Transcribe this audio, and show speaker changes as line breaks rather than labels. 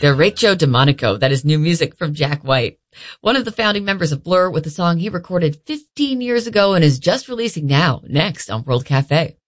Derecho Demonico. That is new music from Jack White, one of the founding members of Blur, with a song he recorded 15 years ago and is just releasing now, next on World Cafe.